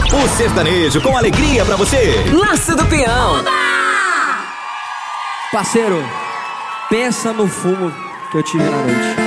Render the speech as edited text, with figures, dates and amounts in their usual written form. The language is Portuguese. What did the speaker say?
O sertanejo com alegria pra você. Laço do Peão. Parceiro, pensa no fumo que eu tive na noite.